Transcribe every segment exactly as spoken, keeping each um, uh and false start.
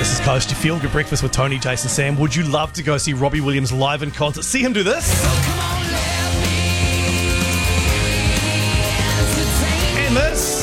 This is Coast, your feel good breakfast with Tony, Jason, Sam. Would you love to go see Robbie Williams live in concert? See him do this? And this.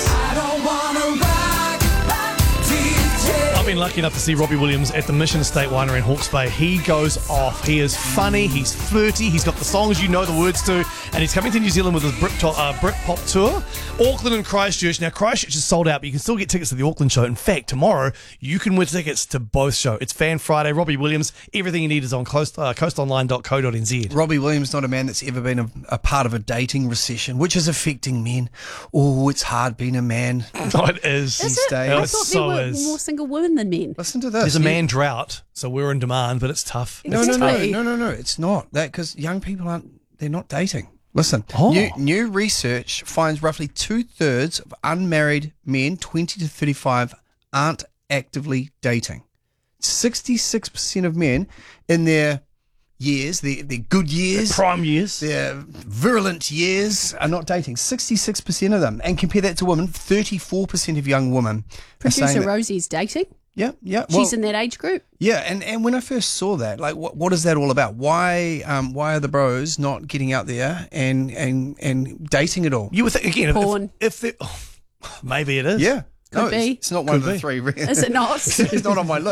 I've been lucky enough to see Robbie Williams at the Mission Estate Winery in Hawke's Bay. He goes off. He is funny. He's flirty. He's got the songs you know the words to. And he's coming to New Zealand with his Brit, uh, Brit Pop tour. Auckland and Christchurch. Now, Christchurch is sold out, but you can still get tickets to the Auckland show. In fact, tomorrow, you can win tickets to both shows. It's Fan Friday. Robbie Williams. Everything you need is on coast, uh, coast online dot co dot n z. Robbie Williams, not a man that's ever been a, a part of a dating recession, which is affecting men. Oh, it's hard being a man. Oh, it is. Is These it? days. I It thought so there were is. more single women than men. Listen to this. There's a You- man drought, so we're in demand, but it's tough. No, It's no, no, tough. no, no, no. It's not that because young people aren't. They're not dating. Listen, Oh. new, new research finds roughly two thirds of unmarried men, twenty to thirty-five, aren't actively dating. Sixty-six percent of men in their years, their their good years, Prime years. their virulent years, are not dating. Sixty-six percent of them, and compare that to women. Thirty-four percent of young women are saying Producer that- Rosie's dating. Yeah, yeah. She's well- in that age group. Yeah, and, and when I first saw that, like, what what is that all about? Why um why are the bros not getting out there and and, and dating at all? You would think, again, if- Porn. if, if they, oh, maybe it is. Yeah, Could no, be. It's, it's not one Could of the be. three. Is it not? It's not on my list.